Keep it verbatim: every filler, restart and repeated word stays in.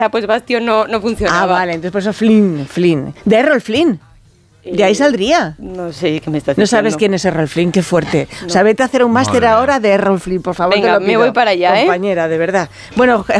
pues Bastion no, no funcionaba. Ah, vale, entonces por eso Flynn, Flynn. De Errol Flynn. De ahí saldría. No sé qué me estás diciendo. No sabes quién es Errol Flynn, qué fuerte. No. O sea, vete a hacer un máster ahora de Errol Flynn, por favor. Venga, te lo pido, me voy para allá, compañera, ¿eh? de verdad. Bueno,